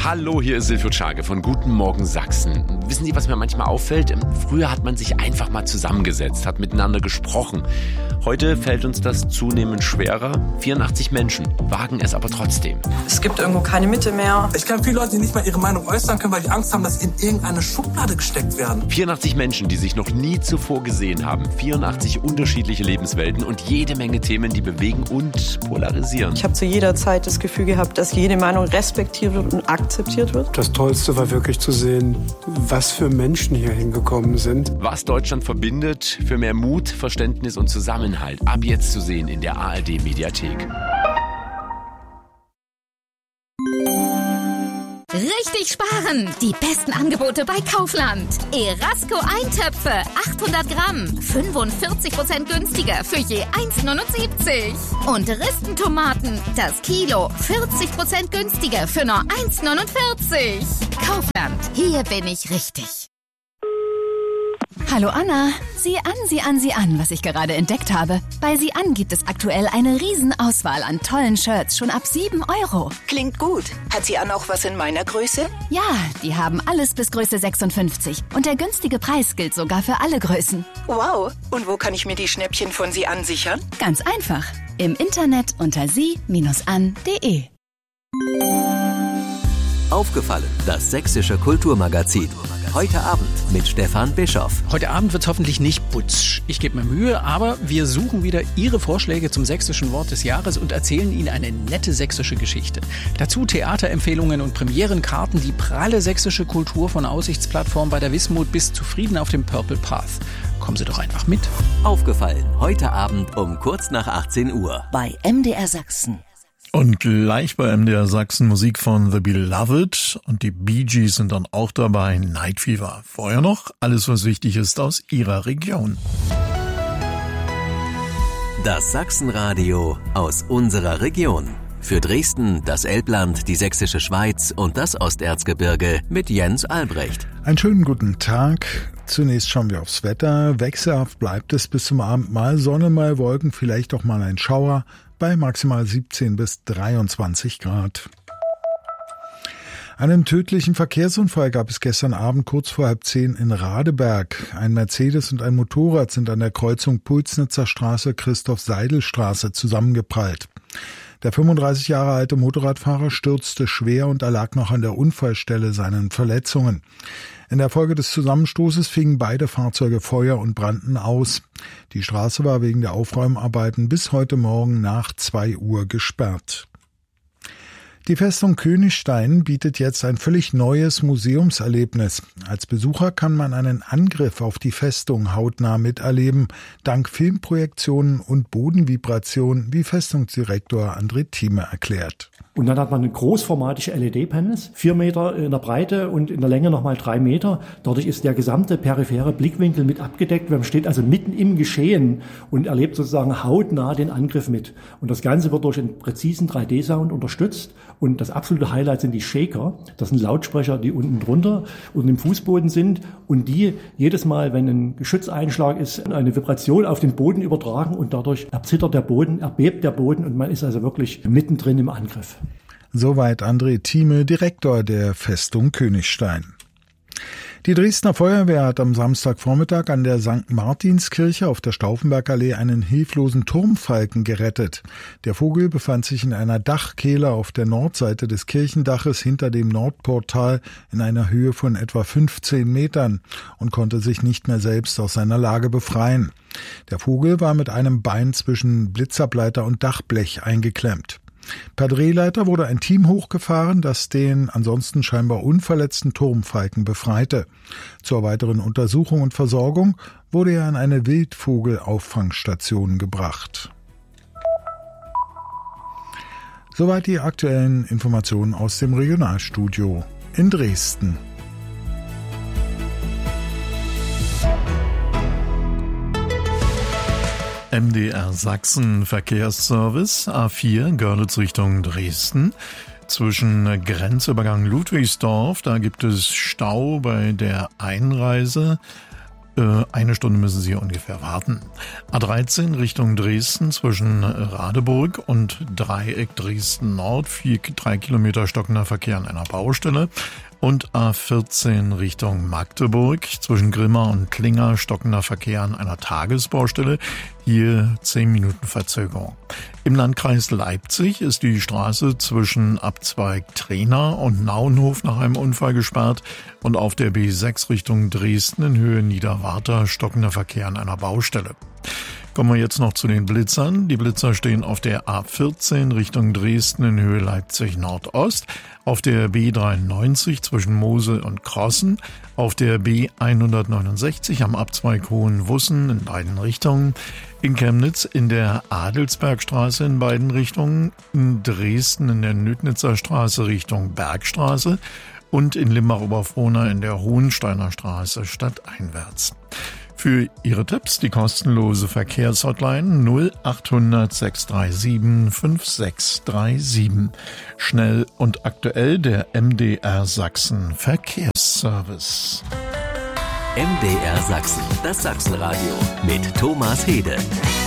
Hallo, hier ist Silvio Czage von Guten Morgen Sachsen. Wissen Sie, was mir manchmal auffällt? Früher hat man sich einfach mal zusammengesetzt, hat miteinander gesprochen. Heute fällt uns das zunehmend schwerer. 84 Menschen wagen es aber trotzdem. Es gibt irgendwo keine Mitte mehr. Ich kenne viele Leute, die nicht mal ihre Meinung äußern können, weil die Angst haben, dass sie in irgendeine Schublade gesteckt werden. 84 Menschen, die sich noch nie zuvor gesehen haben. 84 unterschiedliche Lebenswelten und jede Menge Themen, die bewegen und polarisieren. Ich habe zu jeder Zeit das Gefühl gehabt, dass jede Meinung respektiert wird und akzeptiert wird. Das Tollste war wirklich zu sehen, was für Menschen hier hingekommen sind. Was Deutschland verbindet, für mehr Mut, Verständnis und Zusammenhalt. Ab jetzt zu sehen in der ARD-Mediathek. Richtig sparen! Die besten Angebote bei Kaufland. Erasco Eintöpfe, 800 Gramm, 45% günstiger für je 1,79. Und Ristentomaten, das Kilo, 40% günstiger für nur 1,49. Kaufland, hier bin ich richtig. Hallo Anna, sieh an, was ich gerade entdeckt habe. Bei Sieh an gibt es aktuell eine Riesenauswahl an tollen Shirts, schon ab 7 €. Klingt gut. Hat Sieh an auch was in meiner Größe? Ja, die haben alles bis Größe 56. Und der günstige Preis gilt sogar für alle Größen. Wow. Und wo kann ich mir die Schnäppchen von Sieh an sichern? Ganz einfach. Im Internet unter sie-an.de. Aufgefallen, das sächsische Kulturmagazin. Heute Abend mit Stefan Bischoff. Heute Abend wird es hoffentlich nicht putsch. Ich gebe mir Mühe, aber wir suchen wieder Ihre Vorschläge zum sächsischen Wort des Jahres und erzählen Ihnen eine nette sächsische Geschichte. Dazu Theaterempfehlungen und Premierenkarten, die pralle sächsische Kultur von Aussichtsplattform bei der Wismut bis zu Frieden auf dem Purple Path. Kommen Sie doch einfach mit. Aufgefallen, heute Abend um kurz nach 18 Uhr. Bei MDR Sachsen. Und gleich bei MDR Sachsen Musik von The Beloved und die Bee Gees sind dann auch dabei, Night Fever. Vorher noch alles, was wichtig ist aus Ihrer Region. Das Sachsenradio aus unserer Region. Für Dresden, das Elbland, die sächsische Schweiz und das Osterzgebirge mit Jens Albrecht. Einen schönen guten Tag. Zunächst schauen wir aufs Wetter. Wechselhaft bleibt es bis zum Abend. Mal Sonne, mal Wolken, vielleicht auch mal ein Schauer bei maximal 17 bis 23 Grad. Einen tödlichen Verkehrsunfall gab es gestern Abend kurz vor 9:30 in Radeberg. Ein Mercedes und ein Motorrad sind an der Kreuzung Pulsnitzer Straße-Christoph-Seidel-Straße zusammengeprallt. Der 35 Jahre alte Motorradfahrer stürzte schwer und erlag noch an der Unfallstelle seinen Verletzungen. In der Folge des Zusammenstoßes fingen beide Fahrzeuge Feuer und brannten aus. Die Straße war wegen der Aufräumarbeiten bis heute Morgen nach 2 Uhr gesperrt. Die Festung Königstein bietet jetzt ein völlig neues Museumserlebnis. Als Besucher kann man einen Angriff auf die Festung hautnah miterleben, dank Filmprojektionen und Bodenvibrationen, wie Festungsdirektor André Thieme erklärt. Und dann hat man eine großformatige LED-Panels, 4 Meter in der Breite und in der Länge nochmal 3 Meter. Dadurch ist der gesamte periphere Blickwinkel mit abgedeckt. Man steht also mitten im Geschehen und erlebt sozusagen hautnah den Angriff mit. Und das Ganze wird durch einen präzisen 3D-Sound unterstützt. Und das absolute Highlight sind die Shaker. Das sind Lautsprecher, die unten drunter und im Fußboden sind und die jedes Mal, wenn ein Geschützeinschlag ist, eine Vibration auf den Boden übertragen und dadurch erzittert der Boden, erbebt der Boden und man ist also wirklich mittendrin im Angriff. Soweit André Thieme, Direktor der Festung Königstein. Die Dresdner Feuerwehr hat am Samstagvormittag an der St. Martinskirche auf der Stauffenbergallee einen hilflosen Turmfalken gerettet. Der Vogel befand sich in einer Dachkehle auf der Nordseite des Kirchendaches hinter dem Nordportal in einer Höhe von etwa 15 Metern und konnte sich nicht mehr selbst aus seiner Lage befreien. Der Vogel war mit einem Bein zwischen Blitzableiter und Dachblech eingeklemmt. Per Drehleiter wurde ein Team hochgefahren, das den ansonsten scheinbar unverletzten Turmfalken befreite. Zur weiteren Untersuchung und Versorgung wurde er an eine Wildvogelauffangstation gebracht. Soweit die aktuellen Informationen aus dem Regionalstudio in Dresden. MDR Sachsen Verkehrsservice A4 Görlitz Richtung Dresden. Zwischen Grenzübergang Ludwigsdorf, da gibt es Stau bei der Einreise. 1 Stunde müssen Sie ungefähr warten. A13 Richtung Dresden zwischen Radeburg und Dreieck Dresden Nord, 3 Kilometer stockender Verkehr an einer Baustelle. Und A14 Richtung Magdeburg zwischen Grimma und Klinger stockender Verkehr an einer Tagesbaustelle. Hier 10 Minuten Verzögerung. Im Landkreis Leipzig ist die Straße zwischen Abzweig Trena und Nauenhof nach einem Unfall gesperrt und auf der B6 Richtung Dresden in Höhe Niederwarta stockender Verkehr an einer Baustelle. Kommen wir jetzt noch zu den Blitzern. Die Blitzer stehen auf der A14 Richtung Dresden in Höhe Leipzig Nordost, auf der B93 zwischen Mosel und Crossen, auf der B169 am Abzweig Hohenwussen in beiden Richtungen, in Chemnitz in der Adelsbergstraße in beiden Richtungen, in Dresden in der Nödnitzer Straße Richtung Bergstraße und in Limbach-Oberfrohna in der Hohensteiner Straße stadteinwärts. Für Ihre Tipps die kostenlose Verkehrshotline 0800 637 5637. Schnell und aktuell der MDR Sachsen Verkehrsservice. MDR Sachsen, das Sachsenradio mit Thomas Hede.